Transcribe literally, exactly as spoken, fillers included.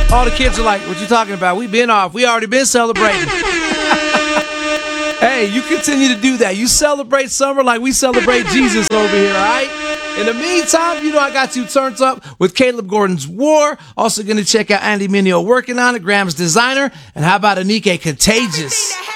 All the kids are like, what you talking about? We been off. We already been celebrating. Hey, you continue to do that. You celebrate summer like we celebrate Jesus over here, all right? In the meantime, you know I got you turned up with Caleb Gordon's War. Also going to check out Andy Mineo working on it, Graham's Designer. And how about Anike Contagious?